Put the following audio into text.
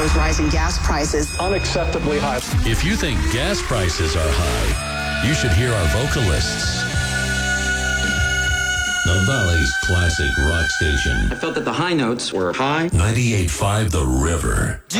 those rising gas prices. Unacceptably high. If you think gas prices are high, you should hear our vocalists. The Valley's classic rock station. I felt that the high notes were high. 98.5 The River.